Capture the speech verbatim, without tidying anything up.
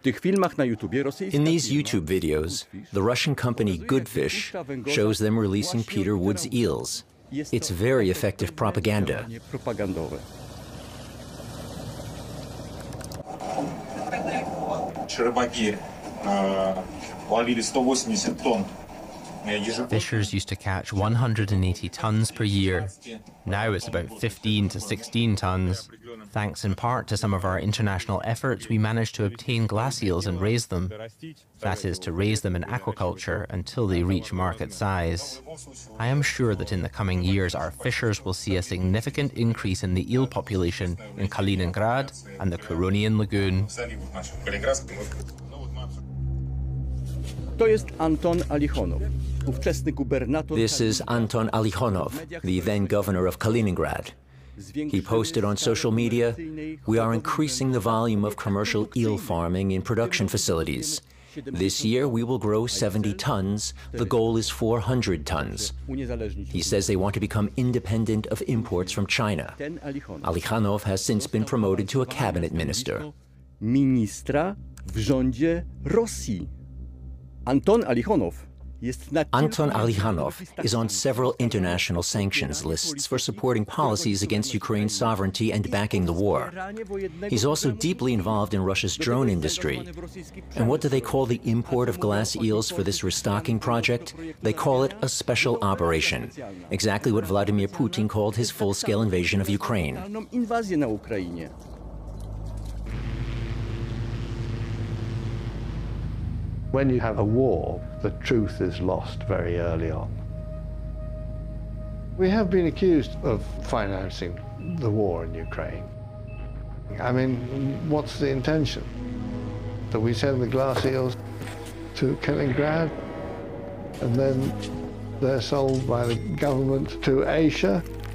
In these YouTube videos, the Russian company Goodfish shows them releasing Peter Wood's eels. It's very effective propaganda. Fishers used to catch one hundred eighty tons per year. Now it's about fifteen to sixteen tons. Thanks in part to some of our international efforts, we managed to obtain glass eels and raise them. That is, to raise them in aquaculture until they reach market size. I am sure that in the coming years our fishers will see a significant increase in the eel population in Kaliningrad and the Curonian Lagoon. This is Anton Alikhonov, the then governor of Kaliningrad. He posted on social media, "We are increasing the volume of commercial eel farming in production facilities. This year we will grow seventy tons. The goal is four hundred tons. He says they want to become independent of imports from China. Alikhonov has since been promoted to a cabinet minister. Ministra w rządzie Rosji. Anton Alikhonov Anton Alikhonov is on several international sanctions lists for supporting policies against Ukraine's sovereignty and backing the war. He's also deeply involved in Russia's drone industry. And what do they call the import of glass eels for this restocking project? They call it a special operation, exactly what Vladimir Putin called his full-scale invasion of Ukraine. When you have a war, the truth is lost very early on. We have been accused of financing the war in Ukraine. I mean, what's the intention? That we send the glass eels to Kaliningrad and then they're sold by the government to Asia?